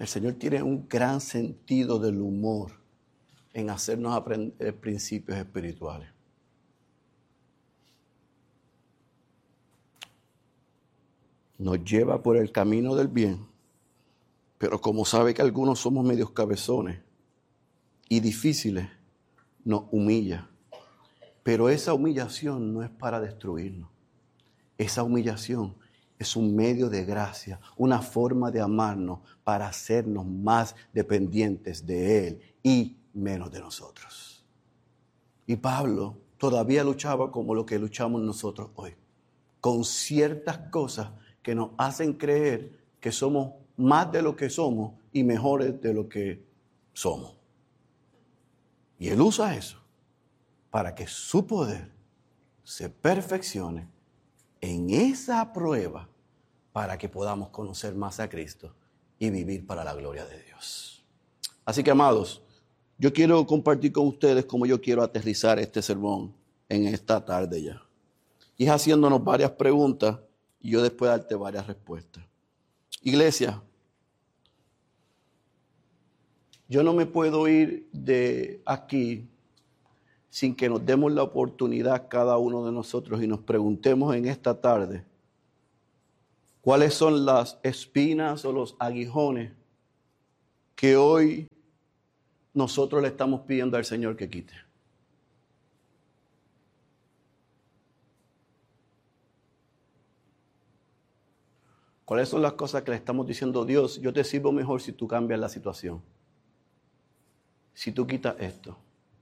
El Señor tiene un gran sentido del humor en hacernos aprender principios espirituales. Nos lleva por el camino del bien, pero como sabe que algunos somos medios cabezones y difíciles, nos humilla. Pero esa humillación no es para destruirnos. Esa humillación es un medio de gracia, una forma de amarnos para hacernos más dependientes de Él y menos de nosotros. Y Pablo todavía luchaba como lo que luchamos nosotros hoy, con ciertas cosas que nos hacen creer que somos más de lo que somos y mejores de lo que somos. Y Él usa eso para que su poder se perfeccione en esa prueba para que podamos conocer más a Cristo y vivir para la gloria de Dios. Así que, amados, yo quiero compartir con ustedes cómo yo quiero aterrizar este sermón en esta tarde ya. Y es haciéndonos varias preguntas y yo después darte varias respuestas. Iglesia, yo no me puedo ir de aquí sin que nos demos la oportunidad cada uno de nosotros y nos preguntemos en esta tarde cuáles son las espinas o los aguijones que hoy nosotros le estamos pidiendo al Señor que quite. ¿Cuáles son las cosas que le estamos diciendo? Dios, yo te sirvo mejor si tú cambias la situación. Si tú quitas esto.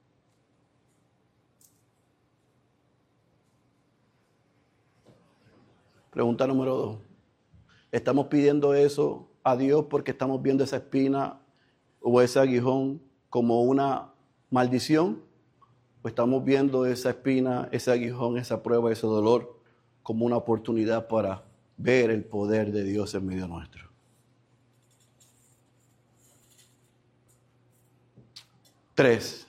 Pregunta número 2. ¿Estamos pidiendo eso a Dios porque estamos viendo esa espina o ese aguijón como una maldición? ¿O estamos viendo esa espina, ese aguijón, esa prueba, ese dolor como una oportunidad para ver el poder de Dios en medio nuestro? Tres.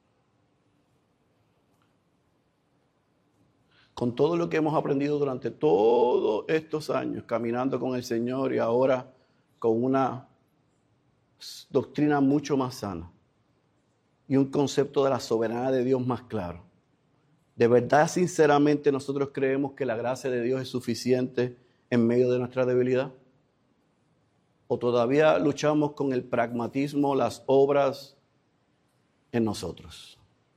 Con todo lo que hemos aprendido durante todos estos años, caminando con el Señor y ahora con una doctrina mucho más sana y un concepto de la soberanía de Dios más claro. ¿De verdad, sinceramente, nosotros creemos que la gracia de Dios es suficiente en medio de nuestra debilidad? ¿O todavía luchamos con el pragmatismo, las obras en nosotros?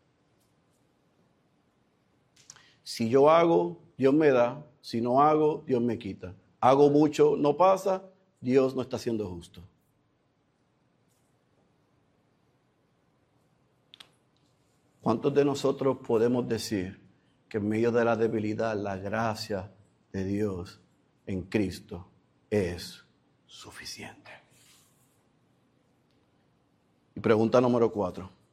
Si yo hago, Dios me da. Si no hago, Dios me quita. Hago mucho, no pasa, Dios no está siendo justo. ¿Cuántos de nosotros podemos decir que en medio de la debilidad, la gracia de Dios en Cristo es suficiente? Y pregunta número 4.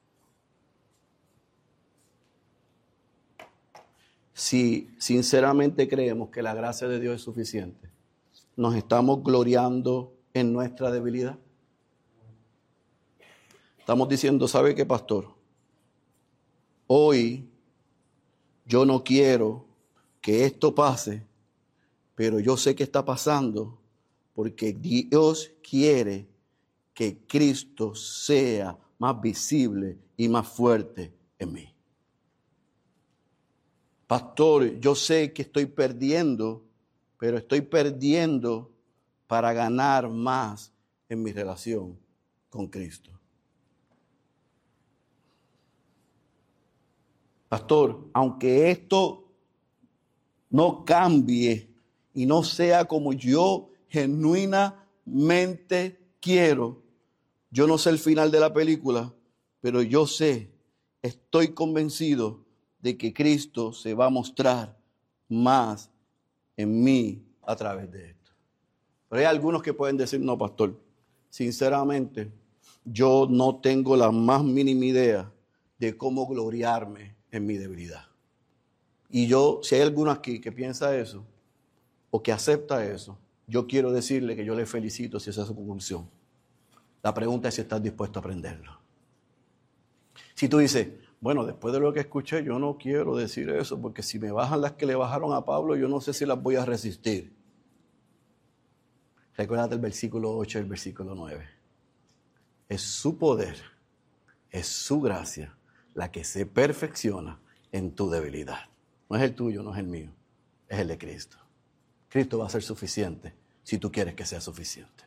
Si sinceramente creemos que la gracia de Dios es suficiente, ¿nos estamos gloriando en nuestra debilidad? Estamos diciendo, ¿sabe qué, pastor? Hoy yo no quiero que esto pase, pero yo sé que está pasando porque Dios quiere que Cristo sea más visible y más fuerte en mí. Pastor, yo sé que estoy perdiendo, pero estoy perdiendo para ganar más en mi relación con Cristo. Pastor, aunque esto no cambie y no sea como yo genuinamente quiero, yo no sé el final de la película, pero yo sé, estoy convencido de que Cristo se va a mostrar más en mí a través de esto. Pero hay algunos que pueden decir, no, pastor, sinceramente, yo no tengo la más mínima idea de cómo gloriarme en mi debilidad. Y yo, si hay alguno aquí que piensa eso, o que acepta eso, yo quiero decirle que yo le felicito si esa es su conclusión. La pregunta es si estás dispuesto a aprenderlo. Si tú dices, bueno, después de lo que escuché, yo no quiero decir eso, porque si me bajan las que le bajaron a Pablo, yo no sé si las voy a resistir. Recuérdate el versículo 8 y el versículo 9. Es su poder, es su gracia la que se perfecciona en tu debilidad. No es el tuyo, no es el mío, es el de Cristo. Cristo va a ser suficiente si tú quieres que sea suficiente.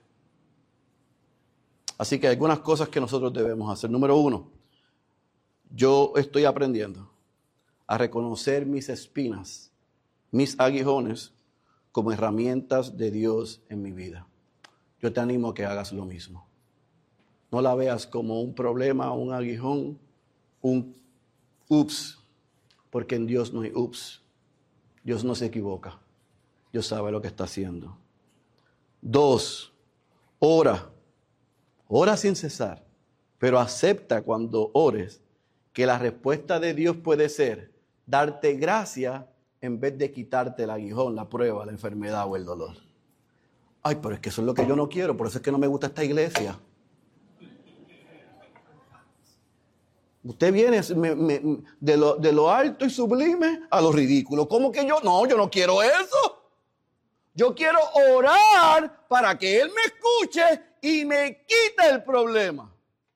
Así que hay algunas cosas que nosotros debemos hacer. Número 1, yo estoy aprendiendo a reconocer mis espinas, mis aguijones, como herramientas de Dios en mi vida. Yo te animo a que hagas lo mismo. No la veas como un problema, un aguijón, un ups, porque en Dios no hay ups. Dios no se equivoca. Dios sabe lo que está haciendo. 2, ora sin cesar, pero acepta cuando ores que la respuesta de Dios puede ser darte gracia en vez de quitarte el aguijón, la prueba, la enfermedad o el dolor. Ay, pero es que eso es lo que yo no quiero, por eso es que no me gusta esta iglesia. Usted viene de lo alto y sublime a lo ridículo. ¿Cómo que yo? No, yo no quiero eso. Yo quiero orar para que Él me escuche y me quite el problema.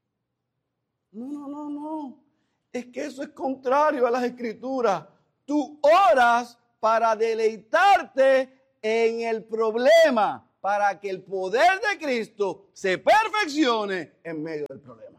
No. Es que eso es contrario a las Escrituras. Tú oras para deleitarte en el problema, para que el poder de Cristo se perfeccione en medio del problema.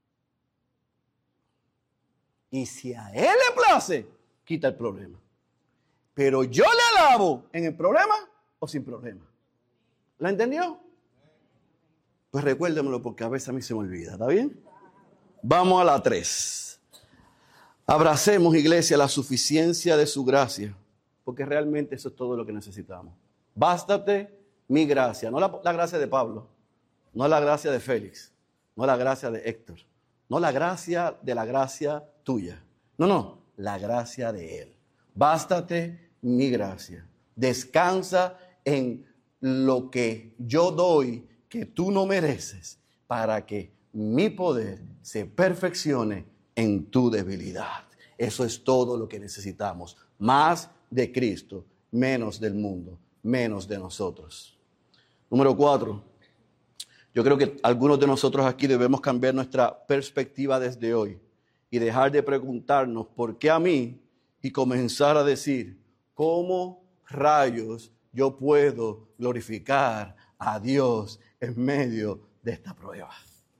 Y si a Él le place, quita el problema. Pero yo le alabo en el problema o sin problema. ¿La entendió? Pues recuérdemelo porque a veces a mí se me olvida, ¿está bien? Vamos a la 3. Abracemos, iglesia, la suficiencia de su gracia, porque realmente eso es todo lo que necesitamos. Bástate mi gracia, no la gracia de Pablo, no la gracia de Félix, no la gracia de Héctor, no la gracia de la gracia tuya, no, la gracia de Él. Bástate mi gracia, descansa en lo que yo doy, que tú no mereces, para que mi poder se perfeccione en tu debilidad. Eso es todo lo que necesitamos. Más de Cristo, menos del mundo, menos de nosotros. Número 4. Yo creo que algunos de nosotros aquí debemos cambiar nuestra perspectiva desde hoy y dejar de preguntarnos ¿por qué a mí? Y comenzar a decir ¿cómo rayos yo puedo glorificar a Dios en medio de esta prueba?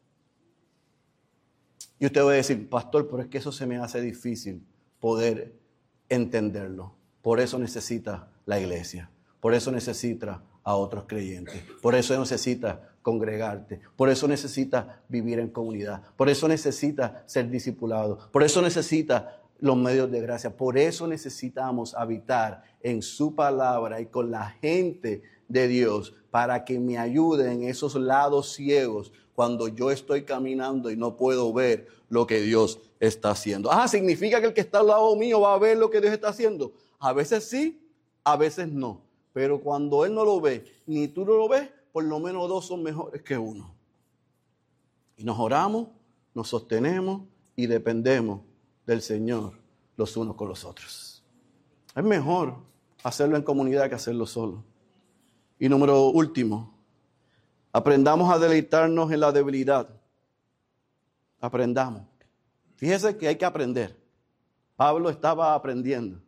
Y usted va a decir, pastor, pero es que eso se me hace difícil poder entenderlo. Por eso necesita la iglesia. Por eso necesita a otros creyentes. Por eso necesita congregarte. Por eso necesita vivir en comunidad. Por eso necesita ser discipulado. Por eso necesita los medios de gracia. Por eso necesitamos habitar en su palabra y con la gente de Dios para que me ayude en esos lados ciegos cuando yo estoy caminando y no puedo ver lo que Dios está haciendo. ¿Significa que el que está al lado mío va a ver lo que Dios está haciendo? A veces sí, a veces no. Pero cuando Él no lo ve, ni tú no lo ves, por lo menos 2 son mejores que 1. Y nos oramos, nos sostenemos y dependemos del Señor los unos con los otros. Es mejor hacerlo en comunidad que hacerlo solo. Y número último, aprendamos a deleitarnos en la debilidad. Aprendamos. Fíjese que hay que aprender. Pablo estaba aprendiendo.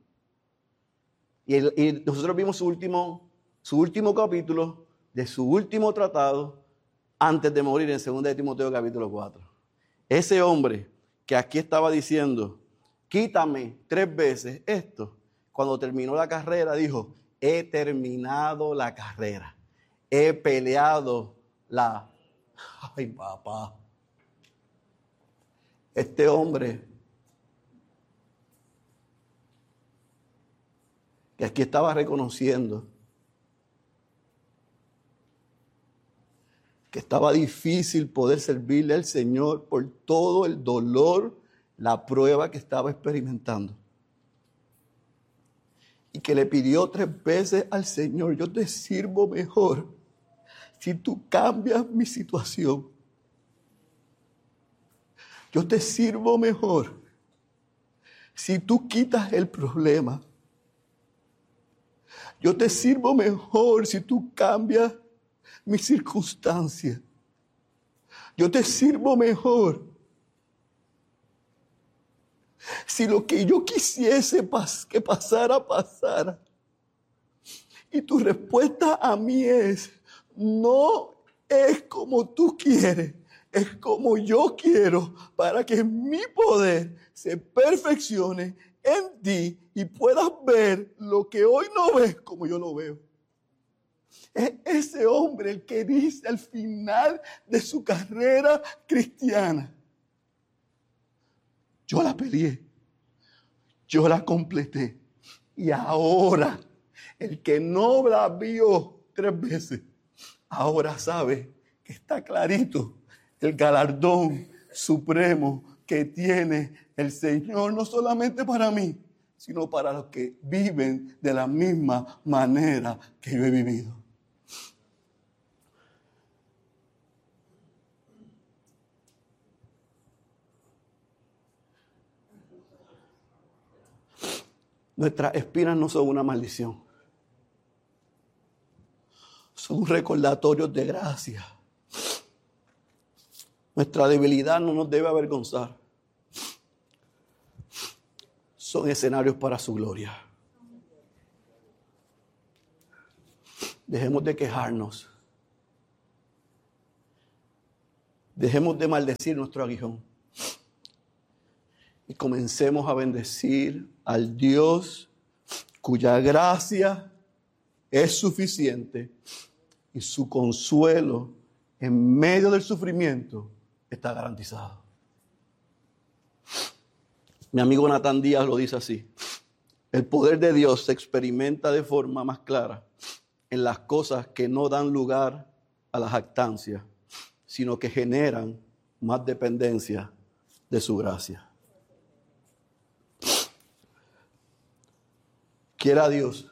Y nosotros vimos su último capítulo de su último tratado antes de morir en 2 de Timoteo capítulo 4. Ese hombre que aquí estaba diciendo, quítame 3 veces esto, cuando terminó la carrera dijo, he terminado la carrera, he peleado la... Ay, papá. Este hombre que aquí estaba reconociendo que estaba difícil poder servirle al Señor por todo el dolor, la prueba que estaba experimentando. Y que le pidió 3 veces al Señor, yo te sirvo mejor si tú cambias mi situación. Yo te sirvo mejor si tú quitas el problema. Yo te sirvo mejor si tú cambias mis circunstancias. Yo te sirvo mejor. Si lo que yo quisiese que pasara, pasara. Y tu respuesta a mí es, no es como tú quieres, es como yo quiero, para que mi poder se perfeccione en ti y puedas ver lo que hoy no ves como yo lo veo. Es ese hombre el que dice al final de su carrera cristiana, yo la peleé, yo la completé y ahora el que no la vio 3 veces, ahora sabe que está clarito el galardón supremo que tiene el Señor, no solamente para mí, sino para los que viven de la misma manera que yo he vivido. Nuestras espinas no son una maldición. Son recordatorios de gracia. Nuestra debilidad no nos debe avergonzar. Son escenarios para su gloria. Dejemos de quejarnos. Dejemos de maldecir nuestro aguijón. Y comencemos a bendecir al Dios cuya gracia es suficiente y su consuelo en medio del sufrimiento está garantizado. Mi amigo Natán Díaz lo dice así: el poder de Dios se experimenta de forma más clara en las cosas que no dan lugar a la jactancia, sino que generan más dependencia de su gracia. Quiera Dios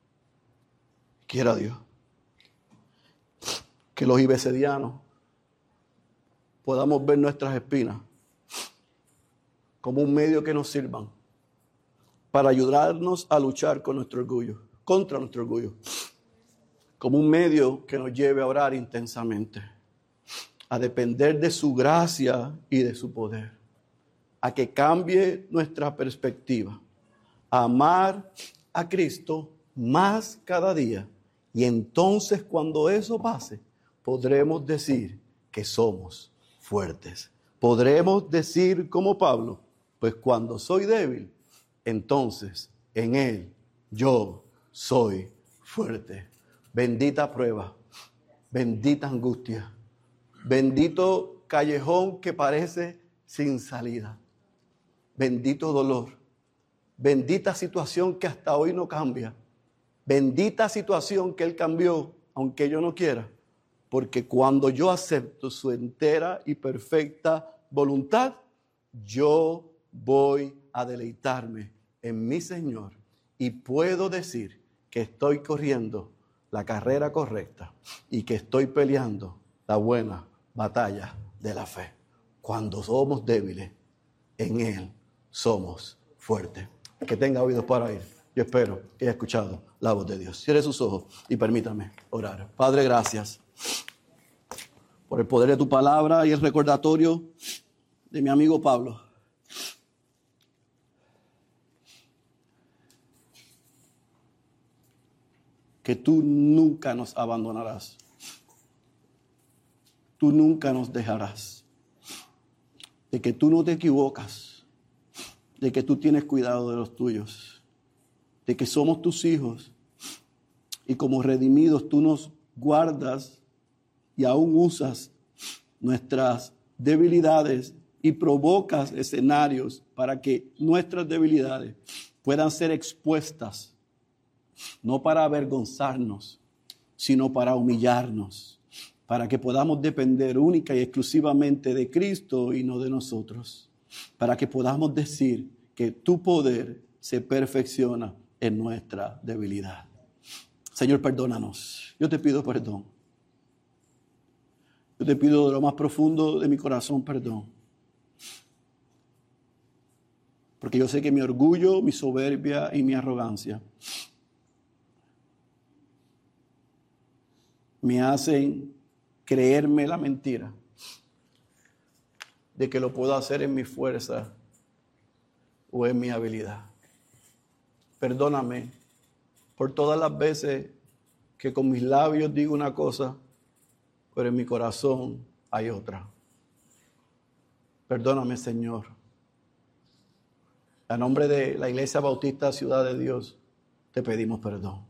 que los ibecedianos podamos ver nuestras espinas como un medio que nos sirvan para ayudarnos a luchar con nuestro orgullo, contra nuestro orgullo, como un medio que nos lleve a orar intensamente, a depender de su gracia y de su poder, a que cambie nuestra perspectiva, a amar a Cristo más cada día. Y entonces, cuando eso pase, podremos decir que somos fuertes. Podremos decir como Pablo, pues cuando soy débil, entonces en Él yo soy fuerte. Bendita prueba, bendita angustia, bendito callejón que parece sin salida, bendito dolor, bendita situación que hasta hoy no cambia, bendita situación que Él cambió, aunque yo no quiera, porque cuando yo acepto su entera y perfecta voluntad, yo voy a deleitarme en mi Señor y puedo decir que estoy corriendo la carrera correcta y que estoy peleando la buena batalla de la fe. Cuando somos débiles, en Él somos fuertes. Que tenga oídos para oír. Yo espero que haya escuchado la voz de Dios. Cierre sus ojos y permítame orar. Padre, gracias por el poder de tu palabra y el recordatorio de mi amigo Pablo. Que tú nunca nos abandonarás. Tú nunca nos dejarás. De que tú no te equivocas. De que tú tienes cuidado de los tuyos. De que somos tus hijos. Y como redimidos tú nos guardas y aún usas nuestras debilidades y provocas escenarios para que nuestras debilidades puedan ser expuestas, no para avergonzarnos, sino para humillarnos, para que podamos depender única y exclusivamente de Cristo y no de nosotros, para que podamos decir que tu poder se perfecciona en nuestra debilidad. Señor, perdónanos. Yo te pido perdón. Yo te pido de lo más profundo de mi corazón perdón. Porque yo sé que mi orgullo, mi soberbia y mi arrogancia me hacen creerme la mentira de que lo puedo hacer en mi fuerza o en mi habilidad. Perdóname por todas las veces que con mis labios digo una cosa, pero en mi corazón hay otra. Perdóname, Señor. A nombre de la Iglesia Bautista Ciudad de Dios, te pedimos perdón.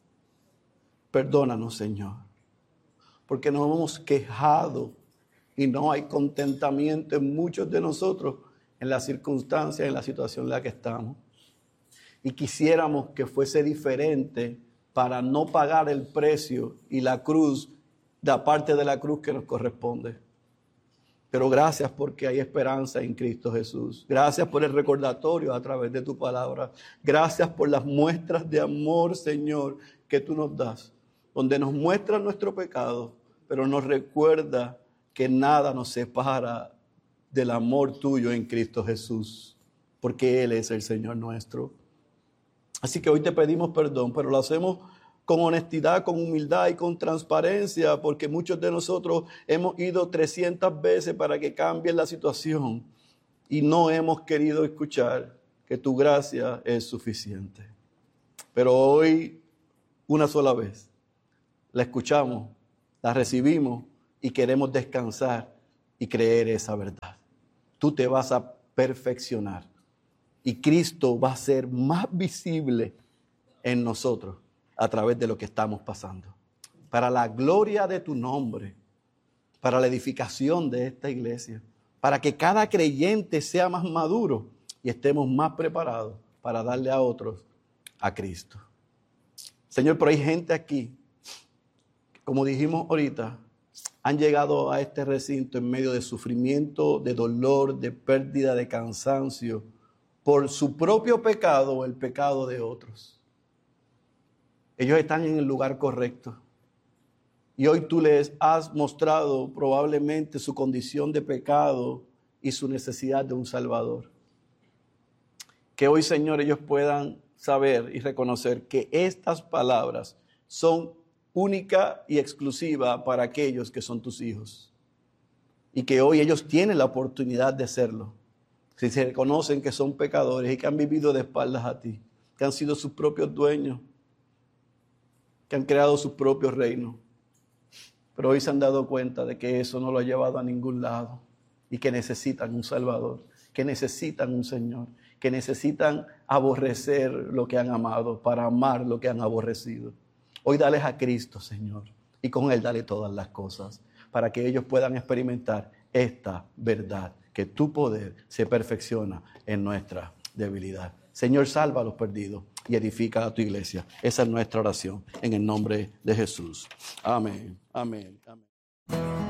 Perdónanos, Señor, porque nos hemos quejado y no hay contentamiento en muchos de nosotros en las circunstancias, en la situación en la que estamos. Y quisiéramos que fuese diferente para no pagar el precio y la cruz, la parte de la cruz que nos corresponde. Pero gracias porque hay esperanza en Cristo Jesús. Gracias por el recordatorio a través de tu palabra. Gracias por las muestras de amor, Señor, que tú nos das, donde nos muestra nuestro pecado, pero nos recuerda que nada nos separa del amor tuyo en Cristo Jesús, porque Él es el Señor nuestro. Así que hoy te pedimos perdón, pero lo hacemos con honestidad, con humildad y con transparencia, porque muchos de nosotros hemos ido 300 veces para que cambie la situación y no hemos querido escuchar que tu gracia es suficiente. Pero hoy, una sola vez, la escuchamos, la recibimos y queremos descansar y creer esa verdad. Tú te vas a perfeccionar y Cristo va a ser más visible en nosotros a través de lo que estamos pasando. Para la gloria de tu nombre, para la edificación de esta iglesia, para que cada creyente sea más maduro y estemos más preparados para darle a otros a Cristo. Señor, pero hay gente aquí, como dijimos ahorita, han llegado a este recinto en medio de sufrimiento, de dolor, de pérdida, de cansancio, por su propio pecado o el pecado de otros. Ellos están en el lugar correcto. Y hoy tú les has mostrado probablemente su condición de pecado y su necesidad de un Salvador. Que hoy, Señor, ellos puedan saber y reconocer que estas palabras son única y exclusiva para aquellos que son tus hijos. Y que hoy ellos tienen la oportunidad de serlo. Si se reconocen que son pecadores y que han vivido de espaldas a ti, que han sido sus propios dueños, que han creado sus propios reinos. Pero hoy se han dado cuenta de que eso no lo ha llevado a ningún lado y que necesitan un Salvador, que necesitan un Señor, que necesitan aborrecer lo que han amado para amar lo que han aborrecido. Hoy dales a Cristo, Señor, y con Él dale todas las cosas para que ellos puedan experimentar esta verdad, que tu poder se perfecciona en nuestra debilidad. Señor, salva a los perdidos y edifica a tu iglesia. Esa es nuestra oración en el nombre de Jesús. Amén, amén, amén.